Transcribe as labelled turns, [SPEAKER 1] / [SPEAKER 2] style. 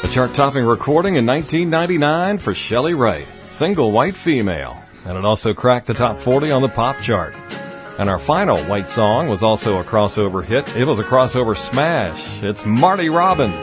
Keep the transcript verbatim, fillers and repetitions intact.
[SPEAKER 1] chart-topping recording in nineteen ninety-nine for Shelley Wright, single White Female, and it also cracked the top forty on the pop chart. And our final White song was also a crossover hit. It was a crossover smash. It's Marty Robbins.